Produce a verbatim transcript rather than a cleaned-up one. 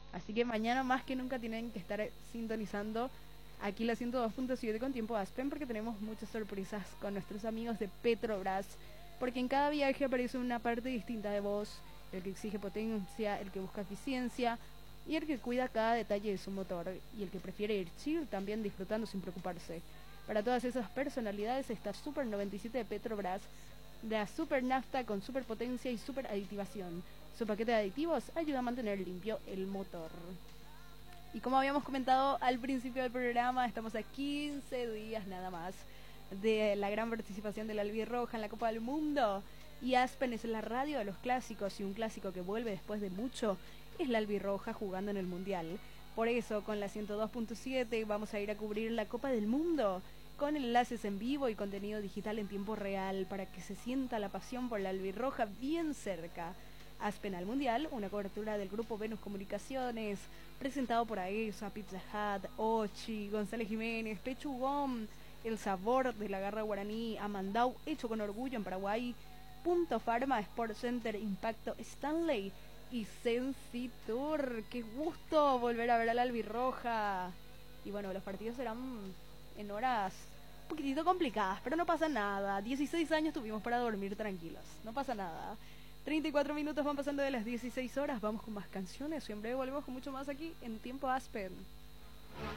Así que mañana más que nunca tienen que estar sintonizando aquí la ciento dos punto siete con Tiempo Aspen, porque tenemos muchas sorpresas con nuestros amigos de Petrobras, porque en cada viaje aparece una parte distinta de vos, el que exige potencia, el que busca eficiencia y el que cuida cada detalle de su motor, y el que prefiere ir chill también disfrutando sin preocuparse. Para todas esas personalidades está Super noventa y siete de Petrobras, la super nafta con super potencia y super aditivación. Su paquete de aditivos ayuda a mantener limpio el motor. Y como habíamos comentado al principio del programa, estamos a quince días nada más de la gran participación de la albirroja en la Copa del Mundo. Y Aspen es la radio de los clásicos, y un clásico que vuelve después de mucho es la albirroja jugando en el Mundial. Por eso, con la ciento dos punto siete vamos a ir a cubrir la Copa del Mundo, con enlaces en vivo y contenido digital en tiempo real, para que se sienta la pasión por la albirroja bien cerca. Aspen al Mundial, una cobertura del grupo Venus Comunicaciones, presentado por AESA, Pizza Hut, Ochi, González Jiménez, Pechugón, El Sabor de la Garra Guaraní, Amandau, hecho con orgullo en Paraguay, Punto Pharma, Sport Center, Impacto Stanley y Sensi Tour. ¡Qué gusto volver a ver a la albirroja! Y bueno, los partidos serán en horas un poquitito complicadas, pero no pasa nada. dieciséis años tuvimos para dormir tranquilos, no pasa nada. treinta y cuatro minutos van pasando de las dieciséis horas, vamos con más canciones y en breve volvemos con mucho más aquí en Tiempo Aspen.